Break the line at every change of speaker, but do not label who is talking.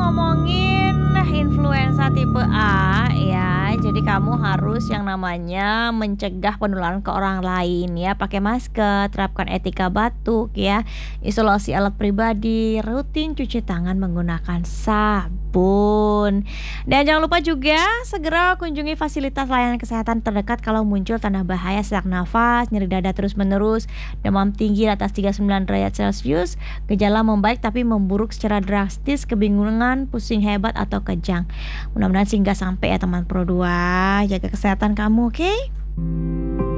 ngomongin influenza tipe A ya, jadi kamu harus yang namanya mencegah penularan ke orang lain ya, pakai masker, terapkan etika batuk ya, isolasi alat pribadi, rutin cuci tangan menggunakan sabun. Dan jangan lupa juga segera kunjungi fasilitas layanan kesehatan terdekat kalau muncul tanda bahaya sesak nafas, nyeri dada terus-menerus, demam tinggi di atas 39 derajat Celcius, gejala membaik tapi memburuk secara drastis, kebingungan, pusing hebat atau kejang. Mudah-mudahan sih nggak sampai ya teman Pro 2. Jaga kesehatan kamu, oke?